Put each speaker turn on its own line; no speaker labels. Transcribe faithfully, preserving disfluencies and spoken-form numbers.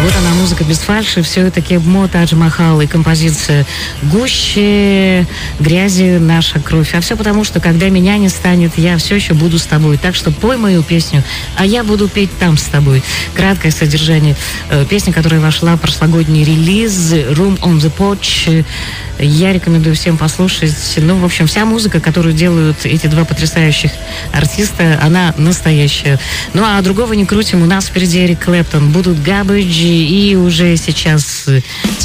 Вот она, музыка без фальши, все-таки Мо Тадж Махал и композиция «Гуще грязи наша кровь». А все потому, что когда меня не станет, я все еще буду с тобой. Так что пой мою песню, а я буду петь там с тобой. Краткое содержание э, песни, которая вошла в прошлогодний релиз «Room on the Porch». Я рекомендую всем послушать. Ну, в общем, вся музыка, которую делают эти два потрясающих артиста, она настоящая. Ну, а другого не крутим. У нас впереди Эрик Клэптон. Будут Garbage и уже сейчас